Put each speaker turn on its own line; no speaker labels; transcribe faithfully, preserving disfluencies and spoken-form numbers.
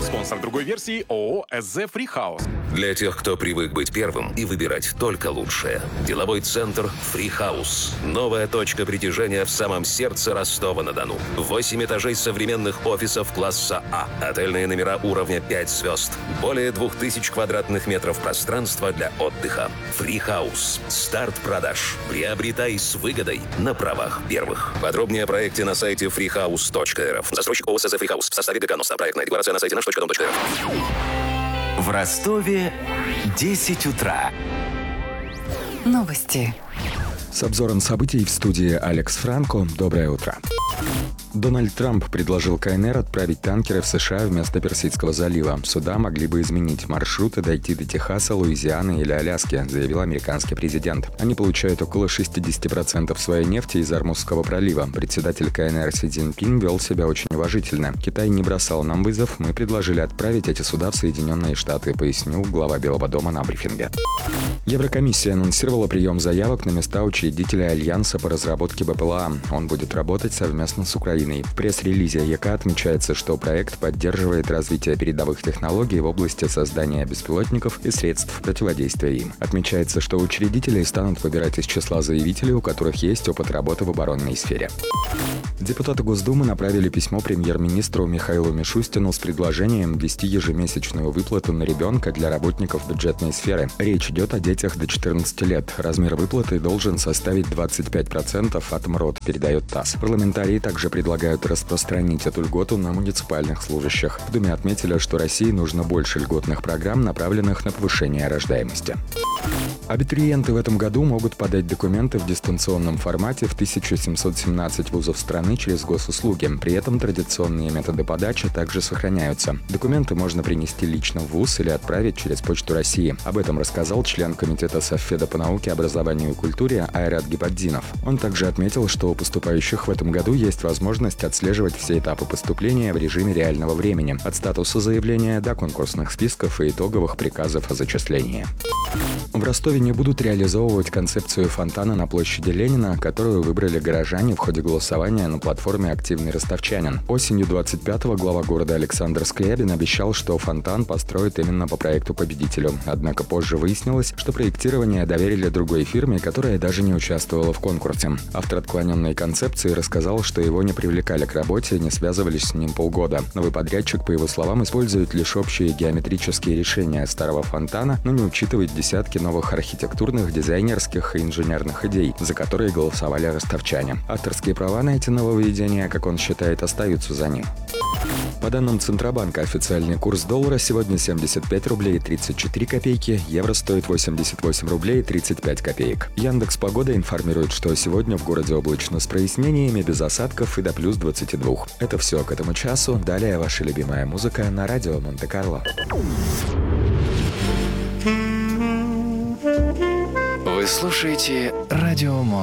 Спонсор другой версии ООО эс зэ Free House.
Для тех, кто привык быть первым и выбирать только лучшее. Деловой центр Free House. Новая точка притяжения в самом сердце Ростова-на-Дону. Восемь этажей современных офисов класса А. Отельные номера уровня пять звезд. Более двух тысяч квадратных метров пространства для отдыха. Free House. Старт продаж. Приобретай с выгодой на правах первых. Подробнее о проекте на сайте freehouse точка эр эф. Застройщик ООО эс зэ Free House. В составе ГК НОСТА. Проектная декларация на сайте наш точка дом точка эр эф.
В Ростове десять утра.
Новости.
С обзором событий в студии Алекс Франко. Доброе утро. Дональд Трамп предложил ка эн эр отправить танкеры в США вместо Персидского залива. Суда могли бы изменить маршрут и дойти до Техаса, Луизианы или Аляски, заявил американский президент. Они получают около шестьдесят процентов своей нефти из Ормузского пролива. Председатель ка эн эр Си Цзиньпин вел себя очень уважительно. Китай не бросал нам вызов, мы предложили отправить эти суда в Соединенные Штаты, пояснил глава Белого дома на брифинге. Еврокомиссия анонсировала прием заявок на места учредителя Альянса по разработке бэ пэ эл а. Он будет работать совместно с Украиной. В пресс-релизе ЕК отмечается, что проект поддерживает развитие передовых технологий в области создания беспилотников и средств противодействия им. Отмечается, что учредители станут выбирать из числа заявителей, у которых есть опыт работы в оборонной сфере. Депутаты Госдумы направили письмо премьер-министру Михаилу Мишустину с предложением ввести ежемесячную выплату на ребенка для работников бюджетной сферы. Речь идет о детях до четырнадцати лет. Размер выплаты должен составить двадцать пять процентов от МРОТ, передает ТАСС. Парламентарии также предлагают распространить эту льготу на муниципальных служащих. В Думе отметили, что России нужно больше льготных программ, направленных на повышение рождаемости. Абитуриенты в этом году могут подать документы в дистанционном формате в тысяча семьсот семнадцать вузов страны через госуслуги. При этом традиционные методы подачи также сохраняются. Документы можно принести лично в вуз или отправить через Почту России. Об этом рассказал член комитета Совфеда по науке, образованию и культуре Айрат Гибаддинов. Он также отметил, что у поступающих в этом году есть возможность отслеживать все этапы поступления в режиме реального времени, от статуса заявления до конкурсных списков и итоговых приказов о зачислении. В Ростове не будут реализовывать концепцию фонтана на площади Ленина, которую выбрали горожане в ходе голосования на платформе «Активный ростовчанин». Осенью двадцать пятого глава города Александр Скрябин обещал, что фонтан построит именно по проекту-победителю. Однако позже выяснилось, что проектирование доверили другой фирме, которая даже не участвовала в конкурсе. Автор отклоненной концепции рассказал, что его не привлекали к работе, не связывались с ним полгода. Новый подрядчик, по его словам, использует лишь общие геометрические решения старого фонтана, но не учитывает десятки новых архитектурных, дизайнерских и инженерных идей, за которые голосовали ростовчане. Авторские права на эти нововведения, как он считает, остаются за ним. По данным Центробанка, официальный курс доллара сегодня семьдесят пять рублей тридцать четыре копейки, евро стоит восемьдесят восемь рублей тридцать пять копеек. Яндекс.Погода информирует, что сегодня в городе облачно с прояснениями, без осадков и до плюс двадцати двух. Это все к этому часу. Далее ваша любимая музыка на радио Монте-Карло.
Вы слушаете радио Монте-Карло.